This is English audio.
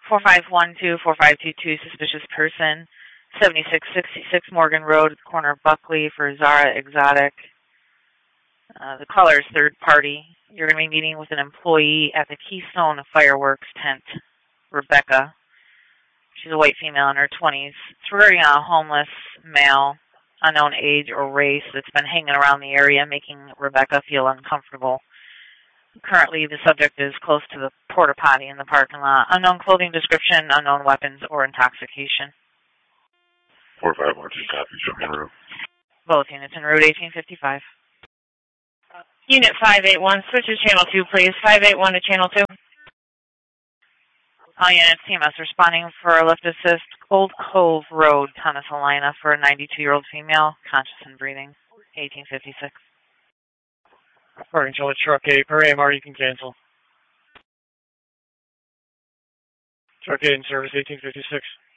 4512-4522, suspicious person, 7666 Morgan Road, at the corner of Buckley for Zara Exotic. The caller is third party. You're going to be meeting with an employee at the Keystone Fireworks tent, Rebecca. She's a white female in her 20s. It's regarding a homeless male, unknown age or race, that's been hanging around the area, making Rebecca feel uncomfortable. Currently, the subject is close to the porta potty in the parking lot. Unknown clothing description, unknown weapons, or intoxication. 4512, copy. Show me en route. Both units en route, 1855. Unit 581, switch to channel 2, please. 581 to channel 2. All units, TMS responding for a lift assist, Old Cove Road, Thomas-Alina, for a 92-year-old female, conscious and breathing, 1856. Parking control at truck 8. Per AMR, you can cancel. Truck 8 in service, 1856.